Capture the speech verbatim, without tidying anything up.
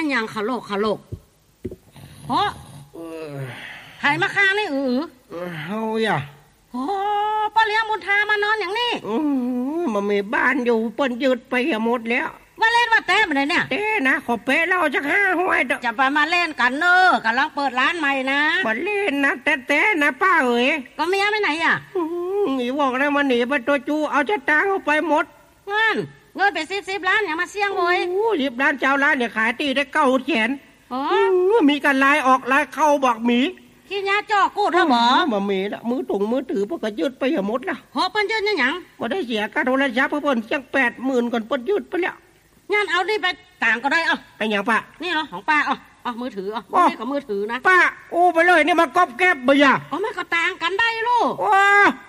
ยังขะโลกขะโลกเพราะใครมาฆ่านี่เออเฮาอย่าโอ้ป้าเลี้ยงบุญทามานอนอย่างนี้มันมีบ้านอยู่เปิ้นยืดไปหมดแล้วว่าเล่นว่าเต้มาเลยเนี่ยเต้นะขอเป๊ะเราจะห้าห้อยจะไปมาเล่นกันเนอะกำลังเปิดร้านใหม่นะมาเล่นนะเต้เต้นะป้าเอ๋ยก็เมียไปไหนอ่ะหนีบอกแล้วมันหนีไปตัวจูเอาจะตังเอาไปหมดเงินเงินไปสิบสิบล้านอย่ามาเสี่ยงโวยโอ้สิบล้านเจ้าล้านเนี่ยขายตีได้เก้าแสนมีกันลายออกลายเข้าบอกหมีขี้ยาจ่อกูดแล้วบ่มามีละมือถุงมือถือพวกก็ยืดไปหมดละหอปันยืดยังหยังก็ได้เสียค่าโทรศัพท์เพิ่นจังแปดหมื่นก่อนปันยืดไปแล้วงานเอานี่ไปต่างก็ได้อ่ะไอ้หยังป้านี่เหรอของป้าอ่ะอ่ะมือถืออ่ะนี่ก็มือถือนะป้าโอ้ไปเลยนี่มากอบแก็บบ่ย่ะอ๋อไม่ก็ต่างกันได้ลูกว้า